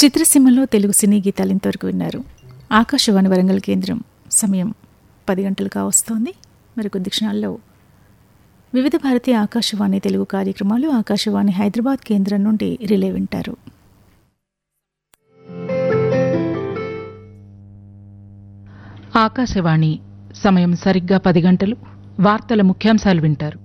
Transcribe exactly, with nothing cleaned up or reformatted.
చిత్రసీమలో తెలుగు సినీ గీతాలు ఇంతవరకు విన్నారు. ఆకాశవాణి వరంగల్ కేంద్రం సమయం పది గంటలుగా వస్తోంది. మరికొద్ది క్షణాల్లో వివిధ భారతీయ ఆకాశవాణి తెలుగు కార్యక్రమాలు ఆకాశవాణి హైదరాబాద్ కేంద్రం నుండి రిలే వింటారు. ఆకాశవాణి సమయం సరిగ్గా పది గంటలు. వార్తల ముఖ్యాంశాలు వింటారు.